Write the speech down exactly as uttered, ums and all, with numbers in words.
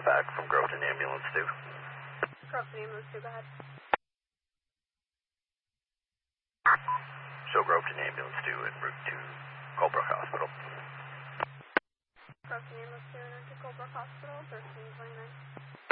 back from Groveton Ambulance two. Groveton Ambulance two, go ahead. Show Groveton Ambulance two en route to Colebrook Hospital. Groveton Ambulance two en route to Colebrook Hospital, thirteen twenty-nine.